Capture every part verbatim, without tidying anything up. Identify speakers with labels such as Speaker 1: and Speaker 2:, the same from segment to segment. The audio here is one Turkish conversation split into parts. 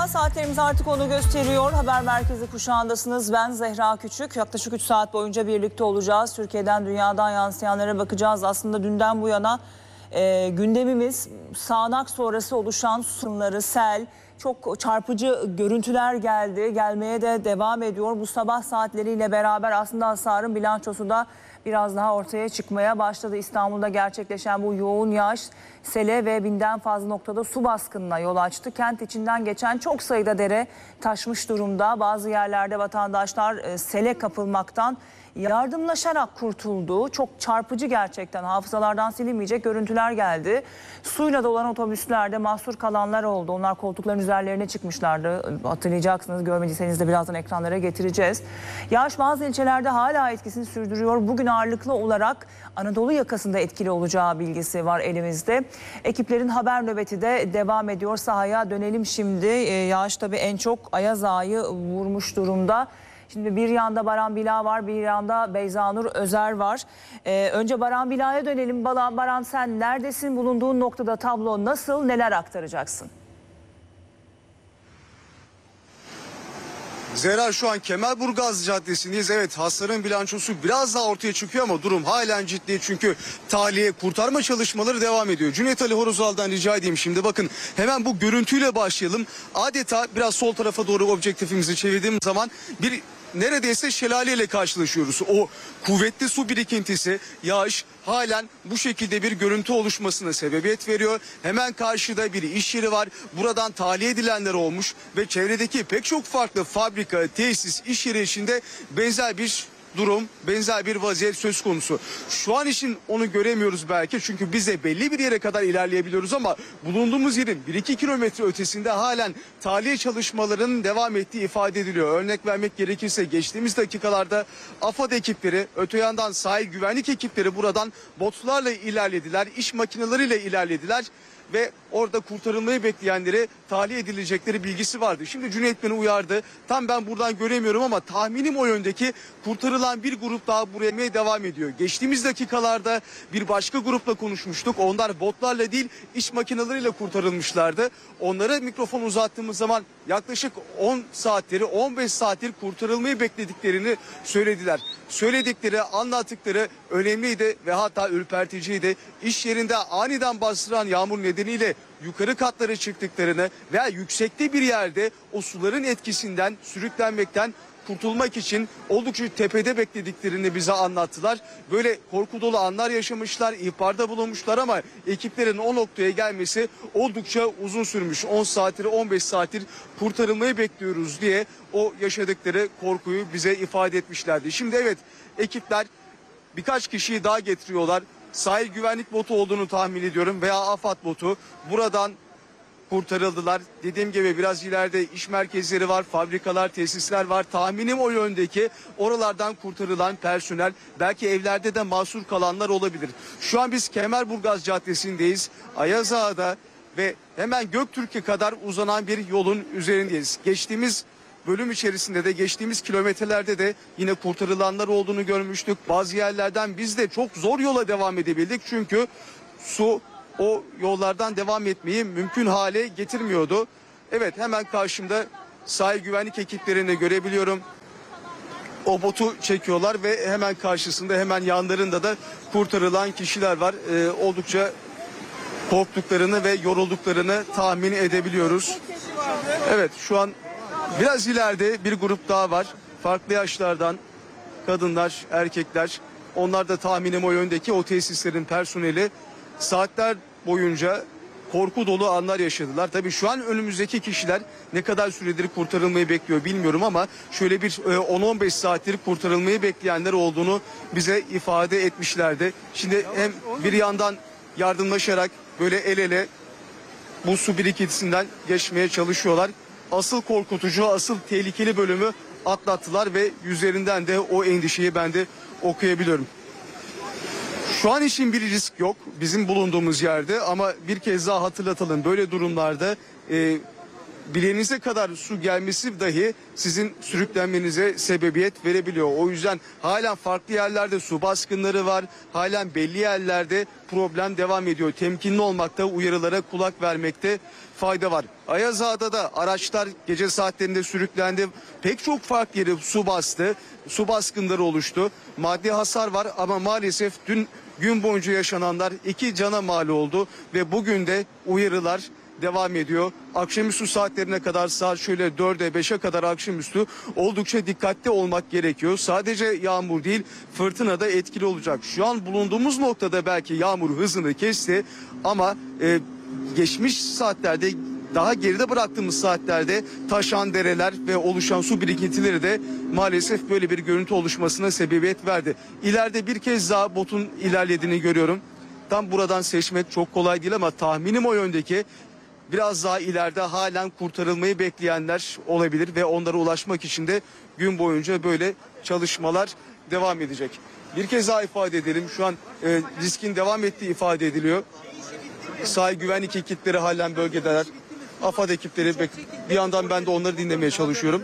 Speaker 1: saatlerimiz artık onu gösteriyor. Haber Merkezi kuşağındasınız. Ben Zehra Küçük. Yaklaşık üç saat boyunca birlikte olacağız. Türkiye'den, dünyadan yansıyanlara bakacağız. Aslında dünden bu yana e, gündemimiz sağanak sonrası oluşan sorunları, sel, çok çarpıcı görüntüler geldi. Gelmeye de devam ediyor. Bu sabah saatleriyle beraber aslında hasarın bilançosu da biraz daha ortaya çıkmaya başladı. İstanbul'da gerçekleşen bu yoğun yağış sele ve binden fazla noktada su baskınına yol açtı. Kent içinden geçen çok sayıda dere taşmış durumda. Bazı yerlerde vatandaşlar e, sele kapılmaktan yardımlaşarak kurtuldu. Çok çarpıcı gerçekten, hafızalardan silinmeyecek görüntüler geldi. Suyla dolan otobüslerde mahsur kalanlar oldu. Onlar koltukların üzerlerine çıkmışlardı. Hatırlayacaksınız, görmediyseniz de birazdan ekranlara getireceğiz. Yağış bazı ilçelerde hala etkisini sürdürüyor. Bugün ağırlıklı olarak Anadolu yakasında etkili olacağı bilgisi var elimizde. Ekiplerin haber nöbeti de devam ediyor. Sahaya dönelim şimdi. Ee, yağış tabii en çok Ayaz Ağa'yı vurmuş durumda. Şimdi bir yanda Baran Bila var, bir yanda Beyzanur Özer var. Ee, önce Baran Bila'ya dönelim. Baran, Baran sen neredesin? Bulunduğun noktada tablo nasıl? Neler aktaracaksın?
Speaker 2: Zehra, şu an Kemalburgaz Caddesi'ndeyiz. Evet, hasarın bilançosu biraz daha ortaya çıkıyor ama durum halen ciddi. Çünkü tahliye, kurtarma çalışmaları devam ediyor. Cüneyt Ali Horozal'dan rica edeyim şimdi. Bakın, hemen bu görüntüyle başlayalım. Adeta biraz sol tarafa doğru objektifimizi çevirdiğim zaman bir neredeyse şelaleyle karşılaşıyoruz. O kuvvetli su birikintisi, yağış halen bu şekilde bir görüntü oluşmasına sebebiyet veriyor. Hemen karşıda bir iş yeri var. Buradan tahliye edilenler olmuş ve çevredeki pek çok farklı fabrika, tesis, iş yeri içinde benzer bir durum, benzer bir vaziyet söz konusu. Şu an için onu göremiyoruz belki, çünkü biz de belli bir yere kadar ilerleyebiliyoruz ama bulunduğumuz yerin bir iki kilometre ötesinde halen tahliye çalışmalarının devam ettiği ifade ediliyor. Örnek vermek gerekirse geçtiğimiz dakikalarda AFAD ekipleri, öte yandan sahil güvenlik ekipleri buradan botlarla ilerlediler, iş makineleriyle ilerlediler ve orada kurtarılmayı bekleyenlere tahliye edilecekleri bilgisi vardı. Şimdi Cüneyt beni uyardı. Tam ben buradan göremiyorum ama tahminim o yöndeki kurtarılan bir grup daha buraya gelmeye devam ediyor. Geçtiğimiz dakikalarda bir başka grupla konuşmuştuk. Onlar botlarla değil, iş makineleriyle kurtarılmışlardı. Onlara mikrofon uzattığımız zaman yaklaşık on saatleri, on beş saattir kurtarılmayı beklediklerini söylediler. Söyledikleri, anlattıkları önemliydi ve hatta ürperticiydi. İş yerinde aniden bastıran yağmur nedeniyle yukarı katlara çıktıklarını veya yüksekte bir yerde o suların etkisinden, sürüklenmekten kurtulmak için oldukça tepede beklediklerini bize anlattılar. Böyle korku dolu anlar yaşamışlar, ihbarda bulunmuşlar ama ekiplerin o noktaya gelmesi oldukça uzun sürmüş. on saattir, on beş saattir kurtarılmayı bekliyoruz diye o yaşadıkları korkuyu bize ifade etmişlerdi. Şimdi evet, ekipler birkaç kişiyi daha getiriyorlar. Sahil güvenlik botu olduğunu tahmin ediyorum veya AFAD botu. Buradan kurtarıldılar. Dediğim gibi biraz ileride iş merkezleri var, fabrikalar, tesisler var. Tahminim o yöndeki oralardan kurtarılan personel, belki evlerde de mahsur kalanlar olabilir. Şu an biz Kemalburgaz Caddesi'ndeyiz. Ayaz Ağa'da ve hemen Göktürk'e kadar uzanan bir yolun üzerindeyiz. Geçtiğimiz bölüm içerisinde de, geçtiğimiz kilometrelerde de yine kurtarılanlar olduğunu görmüştük. Bazı yerlerden biz de çok zor yola devam edebildik. Çünkü su o yollardan devam etmeyi mümkün hale getirmiyordu. Evet, hemen karşımda sahil güvenlik ekiplerini görebiliyorum. O botu çekiyorlar ve hemen karşısında, hemen yanlarında da kurtarılan kişiler var. Ee, oldukça korktuklarını ve yorulduklarını tahmin edebiliyoruz. Evet, şu an biraz ileride bir grup daha var. Farklı yaşlardan kadınlar, erkekler. Onlar da tahminim o yöndeki o tesislerin personeli. Saatler boyunca korku dolu anlar yaşadılar. Tabii şu an önümüzdeki kişiler ne kadar süredir kurtarılmayı bekliyor bilmiyorum ama şöyle bir on on beş saattir kurtarılmayı bekleyenler olduğunu bize ifade etmişlerdi. Şimdi hem bir yandan yardımlaşarak böyle el ele bu su birikintisinden geçmeye çalışıyorlar. Asıl korkutucu, asıl tehlikeli bölümü atlattılar ve yüzlerinden de o endişeyi ben de okuyabiliyorum. Şu an için bir risk yok bizim bulunduğumuz yerde ama bir kez daha hatırlatalım, böyle durumlarda e, bileğinize kadar su gelmesi dahi sizin sürüklenmenize sebebiyet verebiliyor. O yüzden halen farklı yerlerde su baskınları var. Halen belli yerlerde problem devam ediyor. Temkinli olmakta, uyarılara kulak vermekte fayda var. Ayaz Ağa'da da araçlar gece saatlerinde sürüklendi. Pek çok farklı yeri su bastı. Su baskınları oluştu. Maddi hasar var ama maalesef dün gün boyunca yaşananlar iki cana mal oldu ve bugün de uyarılar devam ediyor. Akşamüstü saatlerine kadar, saat şöyle dörde beşe kadar akşamüstü oldukça dikkatli olmak gerekiyor. Sadece yağmur değil, fırtına da etkili olacak. Şu an bulunduğumuz noktada belki yağmur hızını kesti ama e, geçmiş saatlerde, daha geride bıraktığımız saatlerde taşan dereler ve oluşan su birikintileri de maalesef böyle bir görüntü oluşmasına sebebiyet verdi. İleride bir kez daha botun ilerlediğini görüyorum. Tam buradan seçmek çok kolay değil ama tahminim o yöndeki, biraz daha ileride halen kurtarılmayı bekleyenler olabilir ve onlara ulaşmak için de gün boyunca böyle çalışmalar devam edecek. Bir kez daha ifade edelim, şu an e, riskin devam ettiği ifade ediliyor. Sahil güvenlik ekipleri halen bölgedeler. AFAD ekipleri, bir yandan ben de onları dinlemeye çalışıyorum.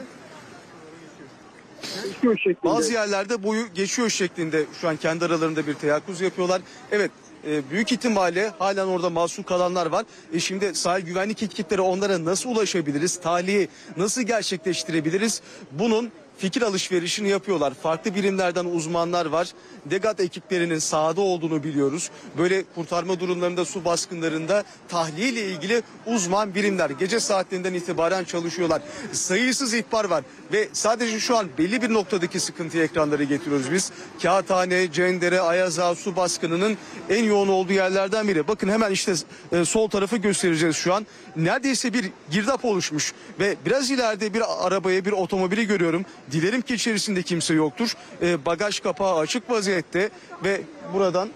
Speaker 2: Bazı yerlerde boyu geçiyor şeklinde şu an kendi aralarında bir teyakkuz yapıyorlar. Evet, e, büyük ihtimalle halen orada mahsur kalanlar var. E şimdi sahil güvenlik ekipleri, onlara nasıl ulaşabiliriz? Tahliye nasıl gerçekleştirebiliriz? Bunun fikir alışverişini yapıyorlar. Farklı birimlerden uzmanlar var. DEGAD ekiplerinin sahada olduğunu biliyoruz. Böyle kurtarma durumlarında, su baskınlarında tahliye ile ilgili uzman birimler gece saatlerinden itibaren çalışıyorlar. Sayısız ihbar var ve sadece şu an belli bir noktadaki sıkıntıyı ekranlara getiriyoruz biz. Kağıthane, Cendere, Ayaz Ağa su baskınının en yoğun olduğu yerlerden biri. Bakın hemen işte e, sol tarafı göstereceğiz şu an. Neredeyse bir girdap oluşmuş ve biraz ileride bir arabaya, bir otomobili görüyorum. Dilerim ki içerisinde kimse yoktur. E, bagaj kapağı açık vaziyette ve buradan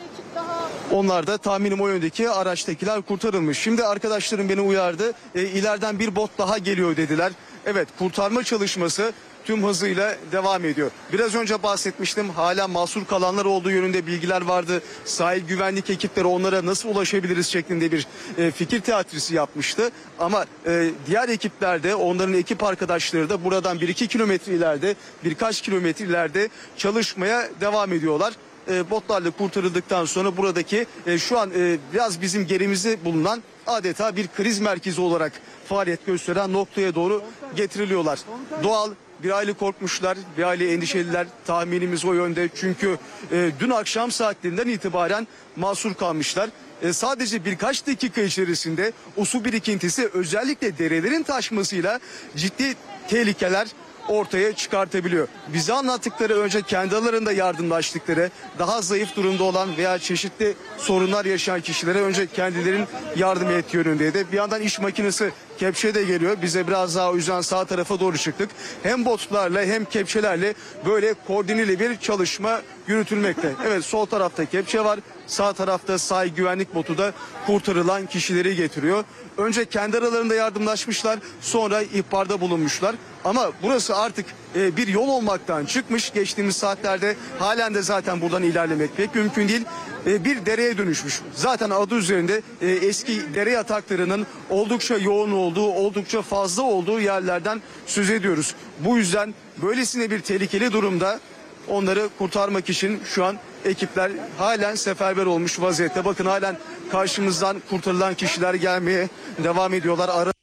Speaker 2: onlar da tahminim o yöndeki araçtakiler kurtarılmış. Şimdi arkadaşlarım beni uyardı. E, ileriden bir bot daha geliyor dediler. Evet, kurtarma çalışması tüm hızıyla devam ediyor. Biraz önce bahsetmiştim, hala mahsur kalanlar olduğu yönünde bilgiler vardı. Sahil güvenlik ekipleri onlara nasıl ulaşabiliriz şeklinde bir e, fikir teatrisi yapmıştı. Ama e, diğer ekipler de, onların ekip arkadaşları da buradan bir iki kilometre ileride, birkaç kilometre ileride çalışmaya devam ediyorlar. E, botlarla kurtarıldıktan sonra buradaki e, şu an e, biraz bizim gerimizde bulunan adeta bir kriz merkezi olarak faaliyet gösteren noktaya doğru getiriliyorlar. Doğal bir aile korkmuşlar, bir aile endişeliler, tahminimiz o yönde. Çünkü e, dün akşam saatlerinden itibaren mahsur kalmışlar. E, sadece birkaç dakika içerisinde o su birikintisi, özellikle derelerin taşmasıyla ciddi tehlikeler ortaya çıkartabiliyor. Bize anlattıkları, önce kendi aralarında yardımlaştıkları, daha zayıf durumda olan veya çeşitli sorunlar yaşayan kişilere önce kendilerinin yardım ettiği yönündeydi. Bir yandan iş makinesi, kepçe de geliyor. Bize biraz daha o yüzden sağ tarafa doğru çıktık. Hem botlarla hem kepçelerle böyle koordineli bir çalışma yürütülmekte. Evet, sol tarafta kepçe var. Sağ tarafta sahil güvenlik botu da kurtarılan kişileri getiriyor. Önce kendi aralarında yardımlaşmışlar, sonra ihbarda bulunmuşlar. Ama burası artık e, bir yol olmaktan çıkmış. Geçtiğimiz saatlerde halen de zaten buradan ilerlemek pek mümkün değil. E, bir dereye dönüşmüş. Zaten adı üzerinde e, eski dere yataklarının oldukça yoğun olduğu, oldukça fazla olduğu yerlerden söz ediyoruz. Bu yüzden böylesine bir tehlikeli durumda onları kurtarmak için şu an ekipler halen seferber olmuş vaziyette. Bakın halen karşımızdan kurtarılan kişiler gelmeye devam ediyorlar. Ara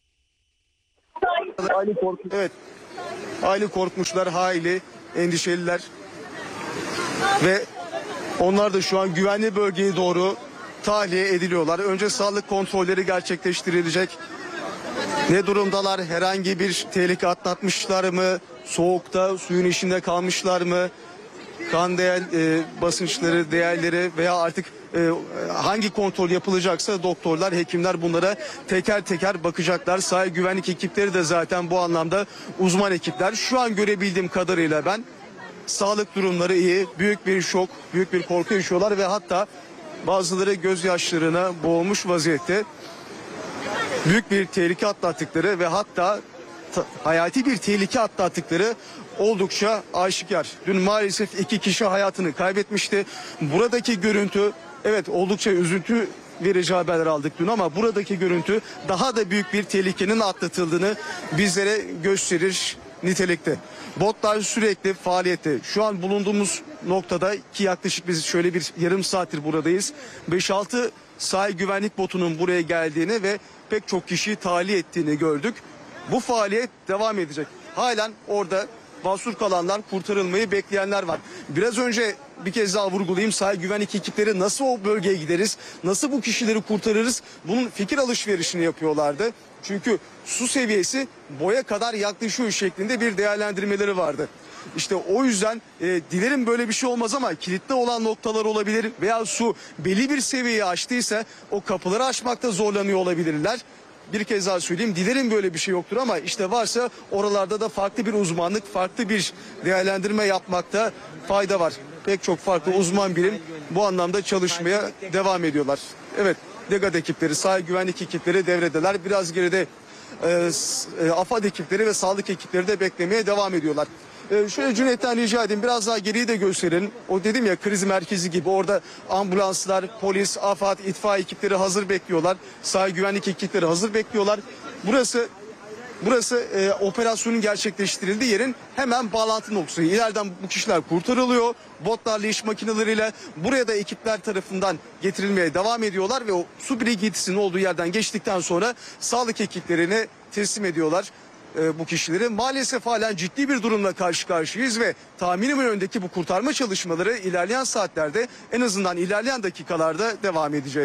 Speaker 2: Evet. Hayli korkmuşlar, hayli endişeliler. Ve onlar da şu an güvenli bölgeye doğru tahliye ediliyorlar. Önce sağlık kontrolleri gerçekleştirilecek. Ne durumdalar? Herhangi bir tehlike atlatmışlar mı? Soğukta, suyun içinde kalmışlar mı? Kan değer, e, basınçları, değerleri veya artık e, hangi kontrol yapılacaksa doktorlar, hekimler bunlara teker teker bakacaklar. Sahil güvenlik ekipleri de zaten bu anlamda uzman ekipler. Şu an görebildiğim kadarıyla ben, sağlık durumları iyi. Büyük bir şok, büyük bir korku yaşıyorlar ve hatta bazıları gözyaşlarına boğulmuş vaziyette. Büyük bir tehlike atlattıkları ve hatta hayati bir tehlike atlattıkları oldukça aşikar. Dün maalesef iki kişi hayatını kaybetmişti. Buradaki görüntü, evet, oldukça üzüntü verici haberler aldık dün ama buradaki görüntü daha da büyük bir tehlikenin atlatıldığını bizlere gösterir nitelikte. Botlar sürekli faaliyette. Şu an bulunduğumuz noktada ki yaklaşık biz şöyle bir yarım saattir buradayız. beş altı sahil güvenlik botunun buraya geldiğini ve pek çok kişiyi tahliye ettiğini gördük. Bu faaliyet devam edecek. Halen orada mahsur kalanlar, kurtarılmayı bekleyenler var. Biraz önce bir kez daha vurgulayayım, sahil güvenlik ekipleri nasıl o bölgeye gideriz, nasıl bu kişileri kurtarırız, bunun fikir alışverişini yapıyorlardı. Çünkü su seviyesi boya kadar yaklaşıyor şeklinde bir değerlendirmeleri vardı. İşte o yüzden e, dilerim böyle bir şey olmaz ama kilitli olan noktalar olabilir veya su belli bir seviyeyi aştıysa o kapıları açmakta zorlanıyor olabilirler. Bir kez daha söyleyeyim, dilerim böyle bir şey yoktur ama işte varsa oralarda da farklı bir uzmanlık, farklı bir değerlendirme yapmakta fayda var. Pek çok farklı uzman birim bu anlamda çalışmaya devam ediyorlar. Evet, DEGAD ekipleri, sahil güvenlik ekipleri devredeler. Biraz geride e, e, AFAD ekipleri ve sağlık ekipleri de beklemeye devam ediyorlar. Ee, şöyle Cüneyt'ten rica edeyim, biraz daha geriyi de gösterelim. O dedim ya, kriz merkezi gibi, orada ambulanslar, polis, AFAD, itfaiye ekipleri hazır bekliyorlar. Sahil güvenlik ekipleri hazır bekliyorlar. Burası burası e, operasyonun gerçekleştirildiği yerin hemen bağlantı noktası. İleriden bu kişiler kurtarılıyor. Botlarla, iş makineleriyle buraya da ekipler tarafından getirilmeye devam ediyorlar ve o su birikintisinin olduğu yerden geçtikten sonra sağlık ekiplerine teslim ediyorlar bu kişileri. Maalesef halen ciddi bir durumla karşı karşıyayız ve tahminimin önündeki bu kurtarma çalışmaları ilerleyen saatlerde, en azından ilerleyen dakikalarda devam edecek.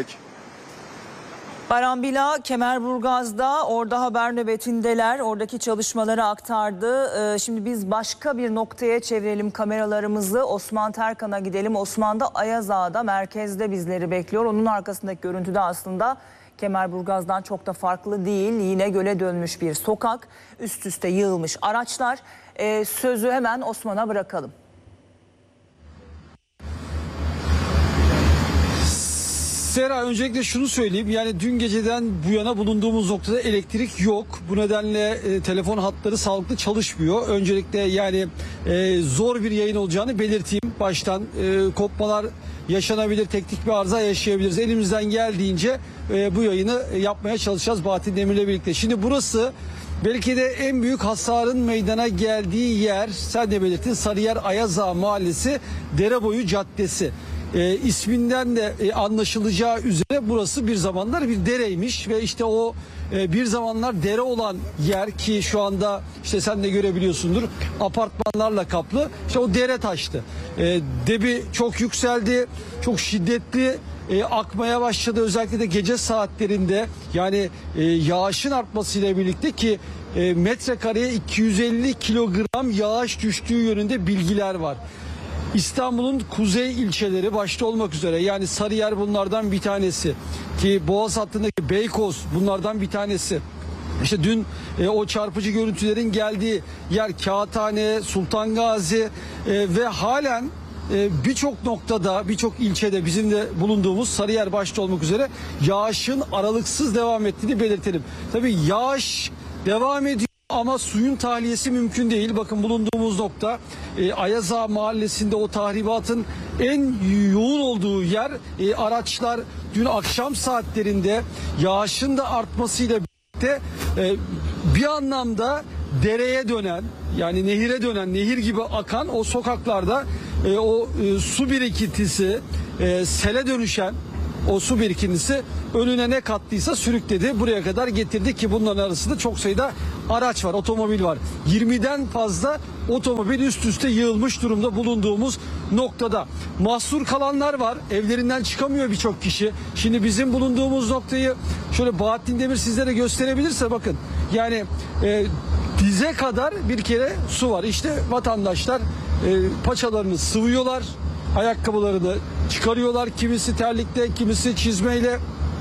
Speaker 1: Baran Bila Kemerburgaz'da, orada haber nöbetindeler. Oradaki çalışmaları aktardı. Ee, şimdi biz başka bir noktaya çevirelim kameralarımızı. Osman Terkan'a gidelim. Osman da Ayaz Ağa'da, merkezde bizleri bekliyor. Onun arkasındaki görüntüde aslında Kemerburgaz'dan çok da farklı değil. Yine göle dönmüş bir sokak, üst üste yığılmış araçlar. Ee, sözü hemen Osman'a bırakalım.
Speaker 3: Sera, öncelikle şunu söyleyeyim, yani dün geceden bu yana bulunduğumuz noktada elektrik yok. Bu nedenle e, telefon hatları sağlıklı çalışmıyor. Öncelikle yani e, zor bir yayın olacağını belirteyim baştan. E, kopmalar yaşanabilir, teknik bir arıza yaşayabiliriz. Elimizden geldiğince e, bu yayını yapmaya çalışacağız Bahattin Demir'le birlikte. Şimdi burası belki de en büyük hasarın meydana geldiği yer, sen de belirttin, Sarıyer Ayaz Ağa Mahallesi Dereboyu Caddesi. E, isminden de e, anlaşılacağı üzere burası bir zamanlar bir dereymiş ve işte o e, bir zamanlar dere olan yer, ki şu anda işte sen de görebiliyorsundur, apartmanlarla kaplı, işte o dere taştı. E, debi çok yükseldi, çok şiddetli e, akmaya başladı, özellikle de gece saatlerinde. Yani e, yağışın artmasıyla birlikte, ki e, metrekareye iki yüz elli kilogram yağış düştüğü yönünde bilgiler var. İstanbul'un kuzey ilçeleri başta olmak üzere, yani Sarıyer bunlardan bir tanesi, ki Boğaz hattındaki Beykoz bunlardan bir tanesi. İşte dün e, o çarpıcı görüntülerin geldiği yer Kağıthane, Sultan Gazi e, ve halen e, birçok noktada, birçok ilçede, bizim de bulunduğumuz Sarıyer başta olmak üzere yağışın aralıksız devam ettiğini belirtelim. Tabii yağış devam ediyor ama suyun tahliyesi mümkün değil. Bakın bulunduğumuz nokta e, Ayaz Ağa Mahallesi'nde, o tahribatın en yoğun olduğu yer. E, araçlar dün akşam saatlerinde yağışın da artmasıyla birlikte e, bir anlamda dereye dönen, yani nehire dönen, nehir gibi akan o sokaklarda e, o e, su birikintisi, e, sele dönüşen o su birikintisi önüne ne kattıysa sürükledi, buraya kadar getirdi, ki bunların arasında çok sayıda araç var, otomobil var. yirmiden fazla otomobil üst üste yığılmış durumda bulunduğumuz noktada. Mahsur kalanlar var, evlerinden çıkamıyor birçok kişi. Şimdi bizim bulunduğumuz noktayı şöyle Bahattin Demir sizlere gösterebilirse, bakın yani e, dize kadar bir kere su var. İşte vatandaşlar e, paçalarını sıvıyorlar, ayakkabılarını çıkarıyorlar, kimisi terlikle, kimisi çizmeyle.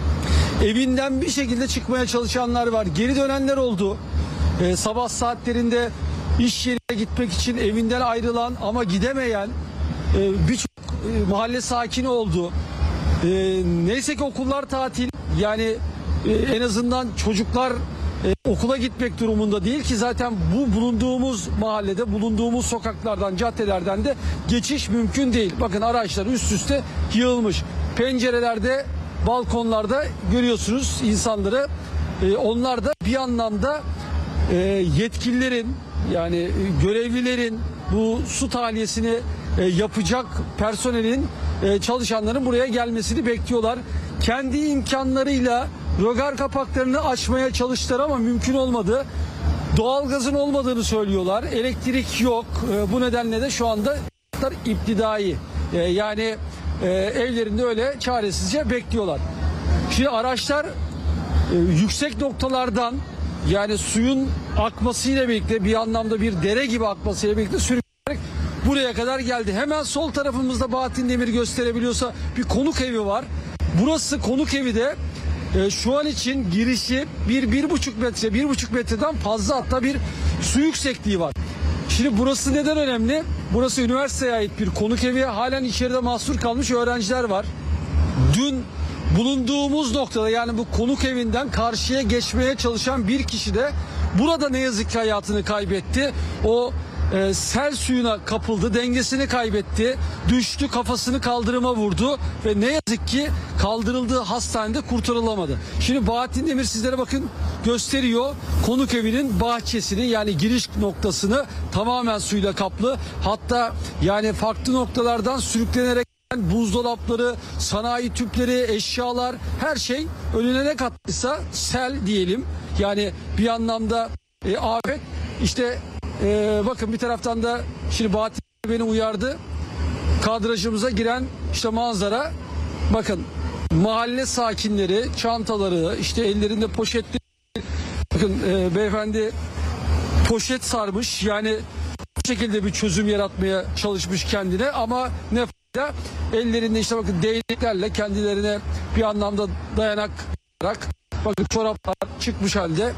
Speaker 3: Evinden bir şekilde çıkmaya çalışanlar var, geri dönenler oldu. Ee, sabah saatlerinde iş yerine gitmek için evinden ayrılan ama gidemeyen e, birçok e, mahalle sakini oldu. E, neyse ki okullar tatil, yani e, en azından çocuklar e, okula gitmek durumunda değil, ki zaten bu bulunduğumuz mahallede, bulunduğumuz sokaklardan, caddelerden de geçiş mümkün değil. Bakın araçlar üst üste yığılmış, pencerelerde balkonlarda görüyorsunuz insanları. E, onlar da bir anlamda e, yetkililerin yani e, görevlilerin bu su tahliyesini e, yapacak personelin e, çalışanların buraya gelmesini bekliyorlar. Kendi imkanlarıyla rögar kapaklarını açmaya çalıştılar ama mümkün olmadı. Doğalgazın olmadığını söylüyorlar. Elektrik yok. E, bu nedenle de şu anda iptidai. E, yani e, evlerinde öyle çaresizce bekliyorlar. Şimdi araçlar e, yüksek noktalardan yani suyun akmasıyla birlikte bir anlamda bir dere gibi akmasıyla birlikte sürükleyerek buraya kadar geldi. Hemen sol tarafımızda Bahattin Demir gösterebiliyorsa bir konuk evi var. Burası konuk evi de e, şu an için girişi bir, bir buçuk metre, bir buçuk metreden fazla hatta bir su yüksekliği var. Şimdi burası neden önemli? Burası üniversiteye ait bir konuk evi. Halen içeride mahsur kalmış öğrenciler var. Dün bulunduğumuz noktada yani bu konuk evinden karşıya geçmeye çalışan bir kişi de burada ne yazık ki hayatını kaybetti. O e, sel suyuna kapıldı, dengesini kaybetti, düştü, kafasını kaldırıma vurdu ve ne yazık ki kaldırıldığı hastanede kurtarılamadı. Şimdi Bahattin Demir sizlere bakın gösteriyor konuk evinin bahçesini yani giriş noktasını tamamen suyla kaplı. Hatta yani farklı noktalardan sürüklenerek buzdolapları, sanayi tüpleri, eşyalar her şey önüne ne kattıysa sel diyelim. Yani bir anlamda e, afet. İşte e, bakın bir taraftan da şimdi Bahattin beni uyardı. Kadrajımıza giren işte manzara. Bakın mahalle sakinleri çantaları işte ellerinde poşetli. Bakın e, beyefendi poşet sarmış yani bu şekilde bir çözüm yaratmaya çalışmış kendine ama ne ellerinde işte bakın değneklerle kendilerine bir anlamda dayanak olarak bakın çoraplar çıkmış halde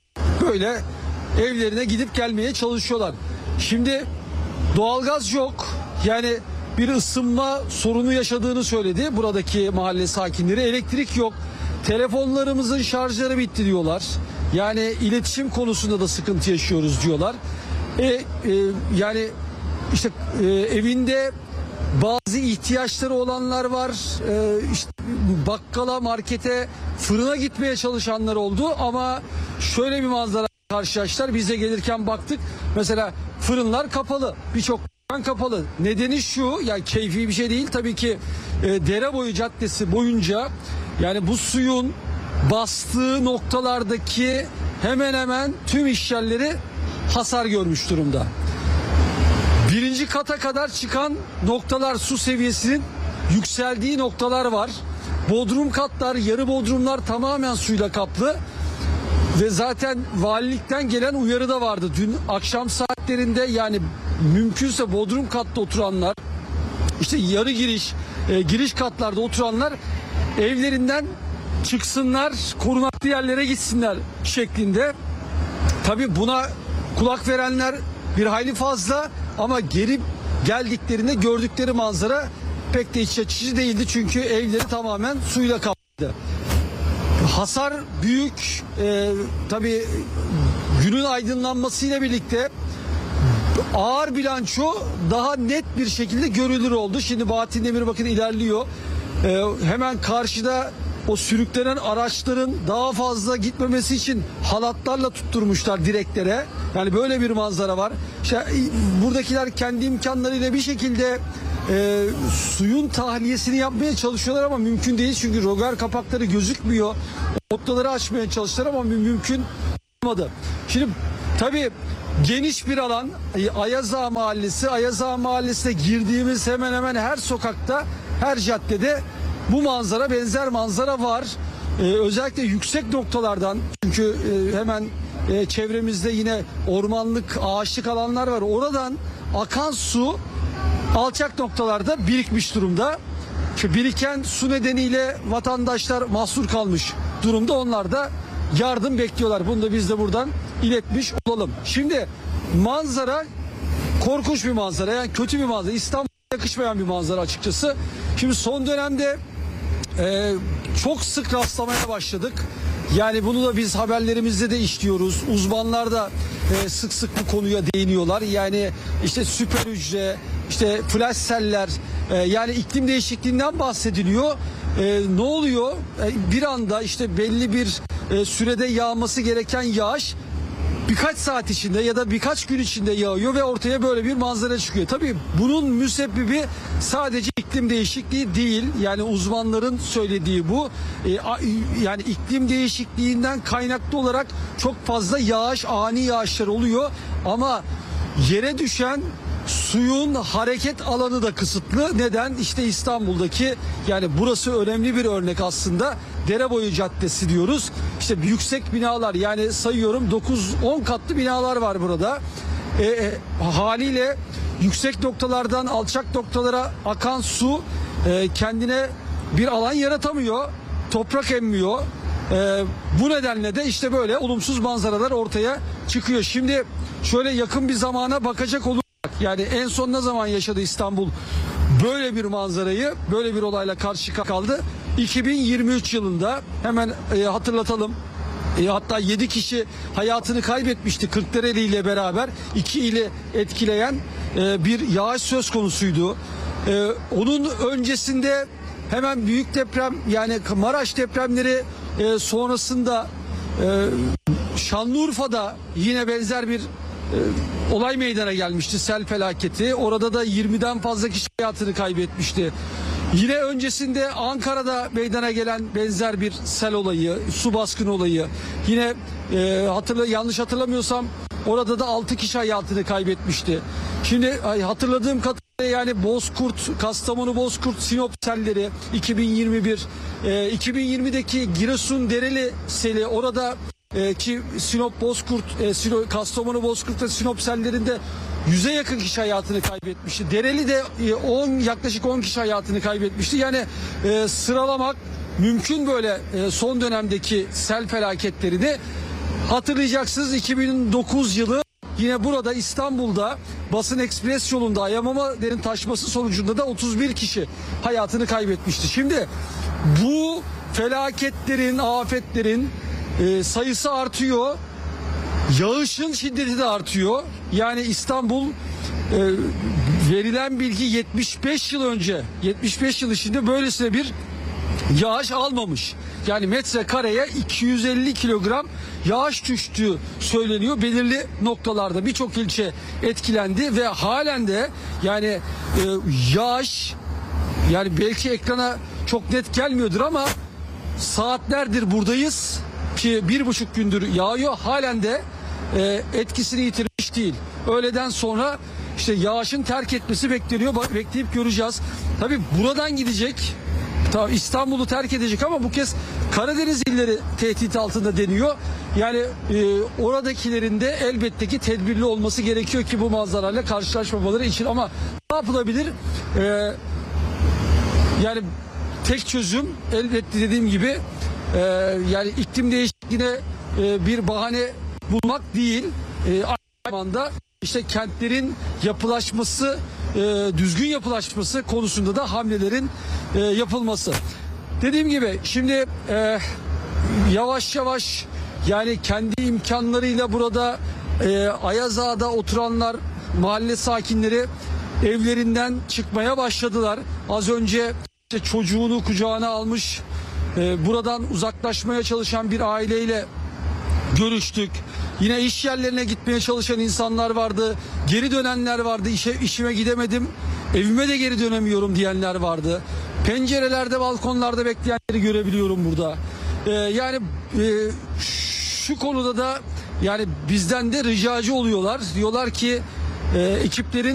Speaker 3: böyle evlerine gidip gelmeye çalışıyorlar. Şimdi doğalgaz yok yani bir ısınma sorunu yaşadığını söyledi buradaki mahalle sakinleri. Elektrik yok, telefonlarımızın şarjları bitti diyorlar. Yani iletişim konusunda da sıkıntı yaşıyoruz diyorlar. E, e, yani işte e, evinde bazı ihtiyaçları olanlar var. Ee, işte bakkala, markete, fırına gitmeye çalışanlar oldu ama şöyle bir manzara karşılaştılar. Biz de gelirken baktık. Mesela fırınlar kapalı. Birçok kapalı. Nedeni şu, yani keyfi bir şey değil tabii ki e, Dereboyu Caddesi boyunca yani bu suyun bastığı noktalardaki hemen hemen tüm işyerleri hasar görmüş durumda. Birinci kata kadar çıkan noktalar su seviyesinin yükseldiği noktalar var. Bodrum katlar, yarı bodrumlar tamamen suyla kaplı. Ve zaten valilikten gelen uyarı da vardı. Dün akşam saatlerinde yani mümkünse bodrum katta oturanlar, işte yarı giriş, e, giriş katlarda oturanlar evlerinden çıksınlar, korunaklı yerlere gitsinler şeklinde. Tabii buna kulak verenler bir hayli fazla ama geri geldiklerinde gördükleri manzara pek de iç açıcı değildi. Çünkü evleri tamamen suyla kaplıydı. Hasar büyük. Ee, tabii günün aydınlanmasıyla birlikte ağır bilanço daha net bir şekilde görülür oldu. Şimdi Bahattin Demir bakın ilerliyor. Ee, hemen karşıda o sürüklenen araçların daha fazla gitmemesi için halatlarla tutturmuşlar direklere. Yani böyle bir manzara var. İşte buradakiler kendi imkanlarıyla bir şekilde e, suyun tahliyesini yapmaya çalışıyorlar ama mümkün değil. Çünkü rögar kapakları gözükmüyor. Noktaları açmaya çalıştılar ama mümkün olmadı. Şimdi tabii geniş bir alan Ayaz Ağa Mahallesi. Ayaz Ağa Mahallesi'ne girdiğimiz hemen hemen her sokakta, her caddede bu manzara, benzer manzara var. Ee, özellikle yüksek noktalardan çünkü e, hemen e, çevremizde yine ormanlık, ağaçlık alanlar var. Oradan akan su alçak noktalarda birikmiş durumda. Şu biriken su nedeniyle vatandaşlar mahsur kalmış durumda. Onlar da yardım bekliyorlar. Bunu da biz de buradan iletmiş olalım. Şimdi manzara korkunç bir manzara. Yani kötü bir manzara. İstanbul'a yakışmayan bir manzara açıkçası. Şimdi son dönemde e, çok sık rastlamaya başladık. Yani bunu da biz haberlerimizde de işliyoruz. Uzmanlar da e, sık sık bu konuya değiniyorlar. Yani işte süper hücre, işte flash seller, e, yani iklim değişikliğinden bahsediliyor. e, ne oluyor? E, bir anda işte belli bir e, sürede yağması gereken yağış birkaç saat içinde ya da birkaç gün içinde yağıyor ve ortaya böyle bir manzara çıkıyor. Tabii bunun müsebbibi sadece iklim değişikliği değil. Yani uzmanların söylediği bu. E, a, yani iklim değişikliğinden kaynaklı olarak çok fazla yağış, ani yağışlar oluyor. Ama yere düşen suyun hareket alanı da kısıtlı. Neden? İşte İstanbul'daki, yani burası önemli bir örnek aslında. Dereboyu Caddesi diyoruz. İşte yüksek binalar, yani sayıyorum dokuz on katlı binalar var burada. E, e, haliyle yüksek noktalardan alçak noktalara akan su e, kendine bir alan yaratamıyor. Toprak emmiyor. E, bu nedenle de işte böyle olumsuz manzaralar ortaya çıkıyor. Şimdi şöyle yakın bir zamana bakacak olursak, yani en son ne zaman yaşadı İstanbul böyle bir manzarayı, böyle bir olayla karşı kaldı? iki bin yirmi üç yılında, hemen e, hatırlatalım. E, hatta yedi kişi hayatını kaybetmişti Kırklareli ile beraber. iki ili etkileyen e, bir yağış söz konusuydu. E, onun öncesinde hemen büyük deprem, yani Maraş depremleri e, sonrasında e, Şanlıurfa'da yine benzer bir e, olay meydana gelmişti, sel felaketi. Orada da yirmiden fazla kişi hayatını kaybetmişti. Yine öncesinde Ankara'da meydana gelen benzer bir sel olayı, su baskını olayı. Yine e, hatırla yanlış hatırlamıyorsam orada da altı kişi hayatını kaybetmişti. Şimdi ay, hatırladığım kadarıyla yani Bozkurt, Kastamonu Bozkurt, Sinop selleri iki bin yirmi bir, e, iki bin yirmideki Giresun Dereli seli, orada e, ki Sinop Bozkurt, e, Sinop, Kastamonu Bozkurt ve Sinop sellerinde yüze yakın kişi hayatını kaybetmişti. Dereli de on yaklaşık on kişi hayatını kaybetmişti. Yani e, sıralamak mümkün böyle e, son dönemdeki sel felaketlerini. Hatırlayacaksınız, iki bin dokuz yılı yine burada İstanbul'da Basın Ekspres yolunda Ayamama derin taşması sonucunda da otuz bir kişi hayatını kaybetmişti. Şimdi bu felaketlerin, afetlerin e, sayısı artıyor. Yağışın şiddeti de artıyor. Yani İstanbul, e, verilen bilgi yetmiş beş yıl önce, yetmiş beş yıl içinde böylesine bir yağış almamış. Yani metrekareye iki yüz elli kilogram yağış düştüğü söyleniyor. Belirli noktalarda birçok ilçe etkilendi ve halen de yani e, yağış, yani belki ekrana çok net gelmiyordur ama saatlerdir buradayız ki bir buçuk gündür yağıyor, halen de e, etkisini yitirmiş değil. Öğleden sonra işte yağışın terk etmesi bekleniyor. Bak, bekleyip göreceğiz. Tabii buradan gidecek. Tabii İstanbul'u terk edecek ama bu kez Karadeniz illeri tehdit altında deniyor. Yani e, oradakilerin de elbette ki tedbirli olması gerekiyor ki bu manzarayla karşılaşmamaları için. Ama ne yapılabilir? E, yani tek çözüm elbette dediğim gibi e, yani iklim değişikliğine e, bir bahane bulmak değil. E, aynı zamanda işte kentlerin yapılaşması, e, düzgün yapılaşması konusunda da hamlelerin e, yapılması. Dediğim gibi şimdi e, yavaş yavaş, yani kendi imkanlarıyla burada e, Ayaz Ağa'da oturanlar, mahalle sakinleri evlerinden çıkmaya başladılar. Az önce işte çocuğunu kucağına almış, e, buradan uzaklaşmaya çalışan bir aileyle görüştük. Yine iş yerlerine gitmeye çalışan insanlar vardı. Geri dönenler vardı. İşe, işime gidemedim, evime de geri dönemiyorum diyenler vardı. Pencerelerde, balkonlarda bekleyenleri görebiliyorum burada. Ee, yani e, şu konuda da yani bizden de ricacı oluyorlar. Diyorlar ki e, ekiplerin